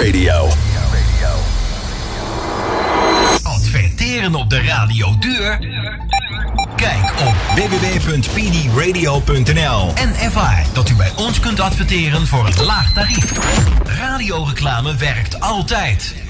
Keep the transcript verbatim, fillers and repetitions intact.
Radio. Adverteren op de radio duur? Kijk op w w w punt p d radio punt n l en ervaar dat u bij ons kunt adverteren voor een laag tarief. Radioreclame werkt altijd.